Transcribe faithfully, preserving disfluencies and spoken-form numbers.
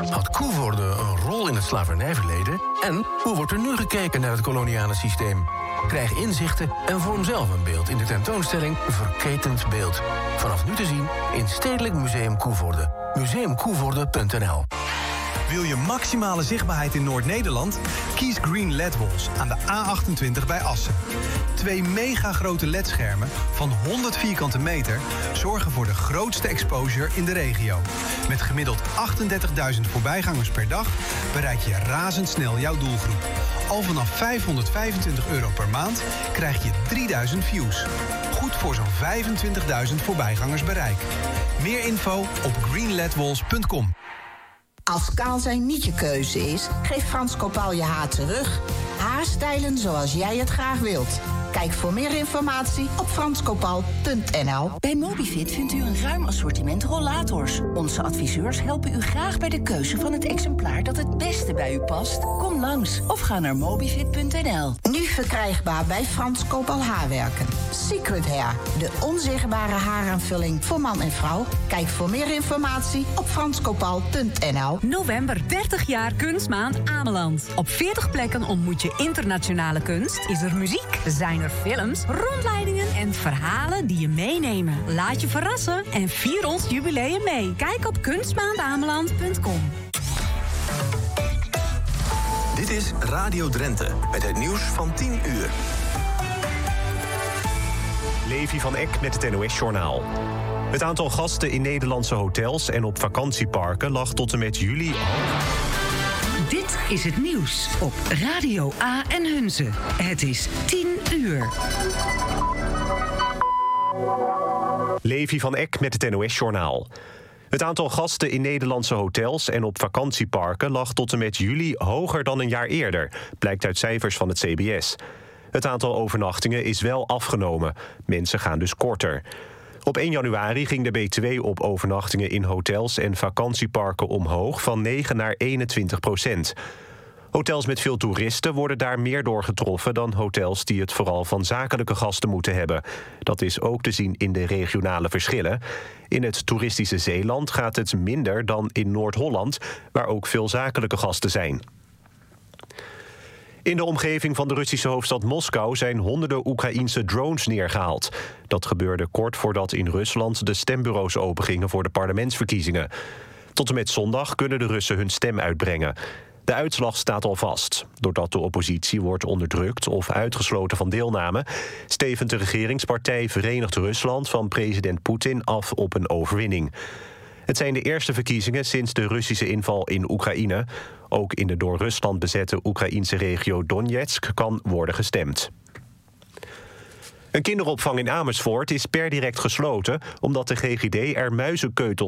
Had Koevoorde een rol in het slavernijverleden? En hoe wordt er nu gekeken naar het koloniale systeem? Krijg inzichten en vorm zelf een beeld in de tentoonstelling Verketend Beeld. Vanaf nu te zien in Stedelijk Museum Koevoorde. museum koevoorde punt n l. Wil je maximale zichtbaarheid in Noord-Nederland? Kies Green L E D-walls aan de A achtentwintig bij Assen. Twee mega grote L E D-schermen van honderd vierkante meter zorgen voor de grootste exposure in de regio. Met gemiddeld achtendertigduizend voorbijgangers per dag bereik je razendsnel jouw doelgroep. Al vanaf vijfhonderdvijfentwintig euro per maand krijg je drieduizend views. Goed voor zo'n vijfentwintigduizend voorbijgangers bereik. Meer info op green ledwalls punt com. Als kaal zijn niet je keuze is, geef Frans Kopaal je haar terug. Haarstijlen zoals jij het graag wilt. Kijk voor meer informatie op frans kopaal punt n l. Bij Mobifit vindt u een ruim assortiment rollators. Onze adviseurs helpen u graag bij de keuze van het exemplaar dat het beste bij u past. Kom langs of ga naar mobifit punt n l. Nu verkrijgbaar bij Frans Kopaal Haarwerken. Secret Hair, de onzichtbare haaraanvulling voor man en vrouw. Kijk voor meer informatie op frans kopaal punt n l. November, dertig jaar Kunstmaand Ameland. Op veertig plekken ontmoet je internationale kunst. Is er muziek? Zijn er films, rondleidingen en verhalen die je meenemen. Laat je verrassen en vier ons jubileum mee. Kijk op kunstmaandameland punt com. Dit is Radio Drenthe met het nieuws van tien uur. Levi van Eck met het N O S-journaal. Het aantal gasten in Nederlandse hotels en op vakantieparken lag tot en met juli al. Dit is het nieuws op Radio A en Hunze. Het is tien uur. Levi van Eck met het N O S-journaal. Het aantal gasten in Nederlandse hotels en op vakantieparken lag tot en met juli hoger dan een jaar eerder, blijkt uit cijfers van het C B S. Het aantal overnachtingen is wel afgenomen. Mensen gaan dus korter. Op één januari ging de B twee op overnachtingen in hotels en vakantieparken omhoog van negen naar eenentwintig procent. Hotels met veel toeristen worden daar meer door getroffen dan hotels die het vooral van zakelijke gasten moeten hebben. Dat is ook te zien in de regionale verschillen. In het toeristische Zeeland gaat het minder dan in Noord-Holland, waar ook veel zakelijke gasten zijn. In de omgeving van de Russische hoofdstad Moskou zijn honderden Oekraïense drones neergehaald. Dat gebeurde kort voordat in Rusland de stembureaus opengingen voor de parlementsverkiezingen. Tot en met zondag kunnen de Russen hun stem uitbrengen. De uitslag staat al vast. Doordat de oppositie wordt onderdrukt of uitgesloten van deelname, stevend de regeringspartij Verenigd Rusland van president Poetin af op een overwinning. Het zijn de eerste verkiezingen sinds de Russische inval in Oekraïne. Ook in de door Rusland bezette Oekraïense regio Donetsk kan worden gestemd. Een kinderopvang in Amersfoort is per direct gesloten omdat de G G D er muizenkeutels